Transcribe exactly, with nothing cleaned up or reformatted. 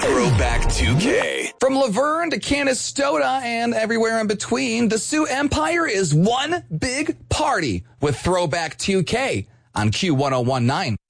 Throwback two K. From Laverne to Canastota and everywhere in between, the Sioux Empire is one big party with Throwback two K on Q one oh one nine.